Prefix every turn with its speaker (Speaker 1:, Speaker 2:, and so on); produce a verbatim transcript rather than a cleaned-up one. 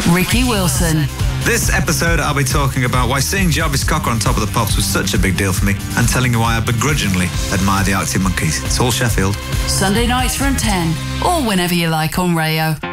Speaker 1: Ricky Wilson.
Speaker 2: This episode, I'll be talking about why seeing Jarvis Cocker on Top of the Pops was such a big deal for me, and telling you why I begrudgingly admire the Arctic Monkeys. It's all Sheffield.
Speaker 1: Sunday nights from ten, or whenever you like on Rayo.